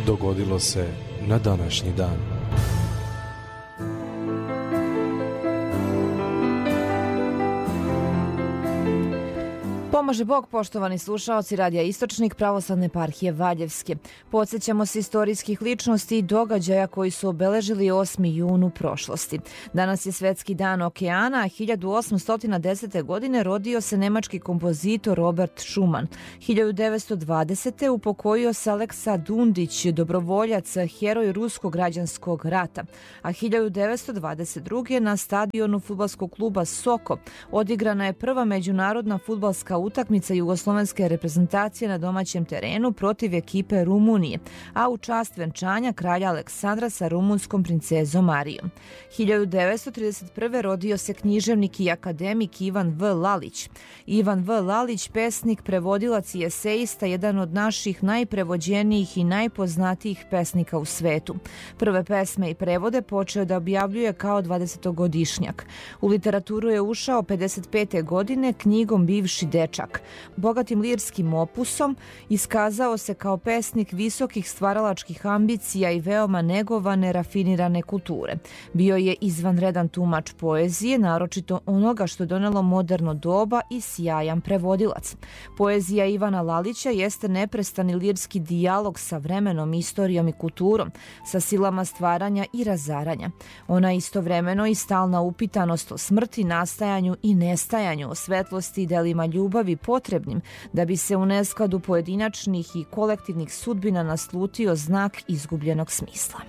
dogodilo se na današnji dan. Pomaže Bog, poštovani slušaoci Radija Istočnik Pravoslavne eparhije Valjevske. Podsjećamo se istorijskih ličnosti i događaja koji su obeležili 8. jun u prošlosti. Danas je Svetski dan okeana, a 1810. godine rodio se nemački kompozitor Robert Schumann. 1920. upokojio se Aleksa Dundić, dobrovoljac, heroj Ruskog građanskog rata. A 1922. na stadionu fudbalskog kluba Soko odigrana je prva međunarodna fudbalska utakmica jugoslovenske reprezentacije na domaćem terenu protiv ekipe Rumunije, a u čast venčanja kralja Aleksandra sa rumunskom princezom Marijom. 1931. rodio se književnik i akademik Ivan V. Lalić. Ivan V. Lalić, pesnik, prevodilac i esejista, jedan od naših najprevođenijih i najpoznatijih pesnika u svetu. Prve pesme i prevode počeo da objavljuje kao 20-godišnjak. U literaturu je ušao 55. godine knjigom Bivši dečak. Bogatim lirskim opusom iskazao se kao pesnik visokih stvaralačkih ambicija i veoma negovane, rafinirane kulture. Bio je izvanredan tumač poezije, naročito onoga što je donelo moderno doba, i sjajan prevodilac. Poezija Ivana Lalića jeste neprestani lirski dijalog sa vremenom, istorijom i kulturom, sa silama stvaranja i razaranja. Ona istovremeno i stalna upitanost o smrti, nastajanju i nestajanju, o svetlosti i delima ljubavi potrebnim da bi se u neskladu pojedinačnih i kolektivnih sudbina naslutio znak izgubljenog smisla.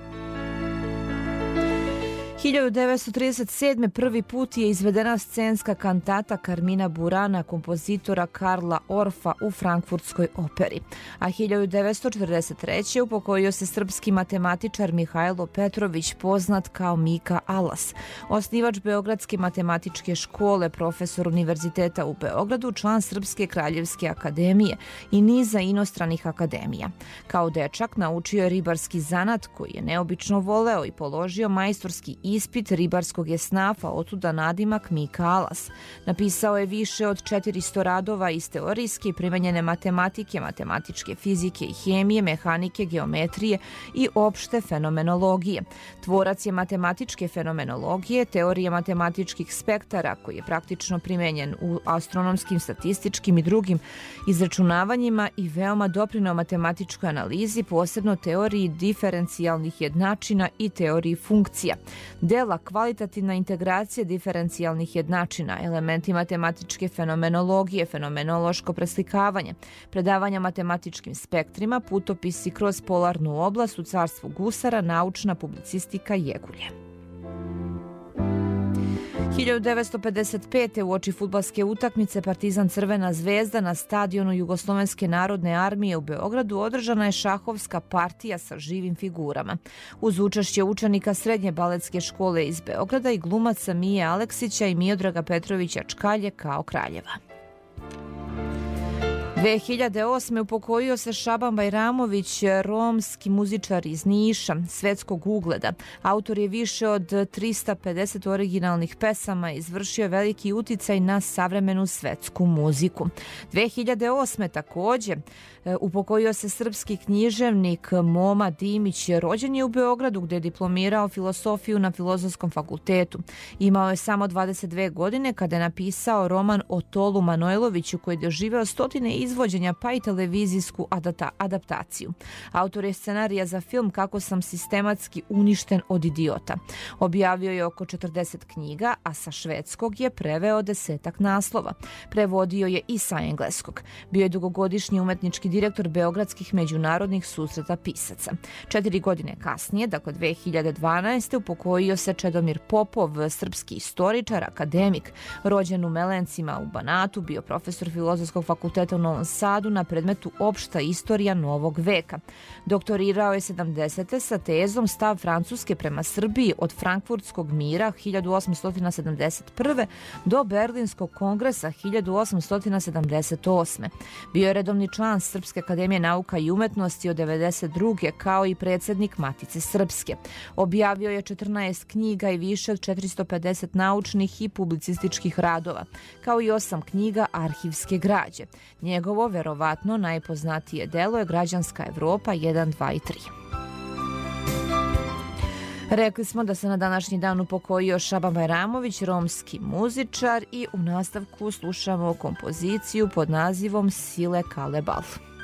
1937. prvi put je izvedena scenska kantata Carmina Burana kompozitora Karla Orfa u Frankfurtskoj operi. A 1943. upokojio se srpski matematičar Mihajlo Petrović, poznat kao Mika Alas, osnivač Beogradske matematičke škole, profesor Univerziteta u Beogradu, član Srpske kraljevske akademije i niza inostranih akademija. Kao dečak naučio je ribarski zanat koji je neobično voleo i položio majstorski ispit ribarskog esnafa, otuda nadimak Mika Alas. Napisao je više od 400 radova iz teorijske i primenjene matematike, matematičke fizike i hemije, mehanike, geometrije i opšte fenomenologije. Tvorac je matematičke fenomenologije, teorije matematičkih spektara koji je praktično primenjen u astronomskim, statističkim i drugim izračunavanjima i veoma doprineo matematičkoj analizi, posebno teoriji diferencijalnih jednačina i teoriji funkcija. Dela kvalitativna integracija diferencijalnih jednačina, elementi matematičke fenomenologije, fenomenološko preslikavanje, predavanja matematičkim spektrima, putopisi kroz polarnu oblast u carstvu gusara, naučna publicistika Jegulje. 1955. uoči fudbalske utakmice Partizan Crvena zvezda na stadionu Jugoslovenske narodne armije u Beogradu održana je šahovska partija sa živim figurama. Uz učešće učenika srednje baletske škole iz Beograda i glumaca Mije Aleksića i Miodraga Petrovića Čkalje kao kraljeva. 2008. upokojio se Šaban Bajramović, romski muzičar iz Niša, svetskog ugleda. Autor je više od 350 originalnih pesama, izvršio veliki uticaj na savremenu svetsku muziku. 2008. također upokojio se srpski književnik Moma Dimić, rođen je u Beogradu gdje je diplomirao filosofiju na Filozofskom fakultetu. Imao je samo 22 godine kada je napisao roman o Tolu Manojloviću koji je doživeo stotine izvođenja pa i televizijsku adaptaciju. Autor je scenarija za film Kako sam sistematski uništen od idiota. Objavio je oko 40 knjiga, a sa švedskog je preveo 10 naslova. Prevodio je i sa engleskog. Bio je dugogodišnji umetnički direktor Beogradskih međunarodnih susreta pisaca. 4 godine kasnije, dakle 2012. upokojio se Čedomir Popov, srpski istoričar, akademik, rođen u Melencima u Banatu, bio profesor Filozofskog fakulteta u Novom Sadu na predmetu Opšta istorija novog veka. Doktorirao je 70. sa tezom Stav Francuske prema Srbiji od Frankfurtskog mira 1871. do Berlinskog kongresa 1878. Bio je redovni član Srpske Srpske akademije nauka i umetnosti od 1992. kao i predsjednik Matice Srpske. Objavio je 14 knjiga i više od 450 naučnih i publicističkih radova, kao i 8 knjiga arhivske građe. Njegovo, verovatno, najpoznatije delo je Građanska Evropa 1, 2 i 3. Rekli smo da se na današnji dan upokojio Šaban Bajramović, romski muzičar, i u nastavku slušamo kompoziciju pod nazivom Sile Kalebal.